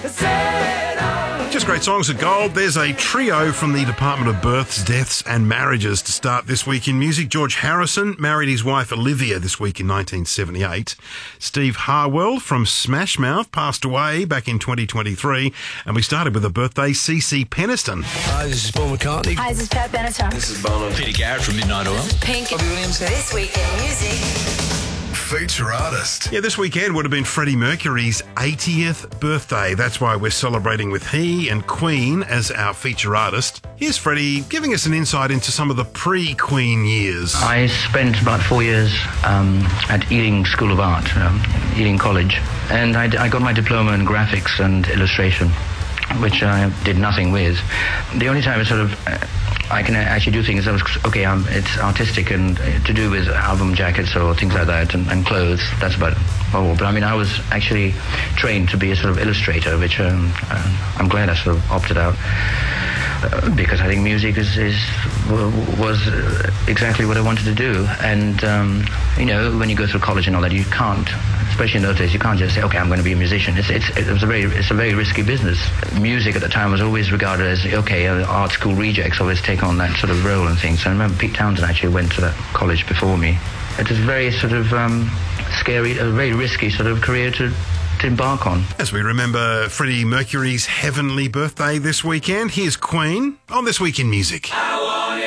Just great songs at Gold. There's a trio from the Department of Births, Deaths and Marriages to start this week in music. George Harrison married his wife Olivia this week in 1978. Steve Harwell from Smash Mouth passed away back in 2023. And we started with a birthday, CeCe Peniston. Hi, this is Paul McCartney. Hi, this is Pat Benatar. This is Bono. Peter Garrett from Midnight Oil. Pink. Robbie Williams. This week in music. Feature artist. Yeah, this weekend would have been Freddie Mercury's 80th birthday. That's why we're celebrating with he and Queen as our feature artist. Here's Freddie giving us an insight into some of the pre-Queen years. I spent about 4 years at Ealing School of Art, Ealing College, and I got my diploma in graphics and illustration, which I did nothing with. The only time I can actually do things, it's artistic and to do with album jackets or things like that and clothes, that's about all. But I mean, I was actually trained to be a sort of illustrator, which I'm glad I sort of opted out. Because I think music was exactly what I wanted to do. And, when you go through college and all that, you can't, especially in those days, you can't just say, okay, I'm going to be a musician. It's a very risky business. Music at the time was always regarded as, art school rejects always take on that sort of role and things. So I remember Pete Townsend actually went to that college before me. It was very sort of scary, a very risky sort of career to embark on. As we remember Freddie Mercury's heavenly birthday this weekend, here's Queen on This Week in Music.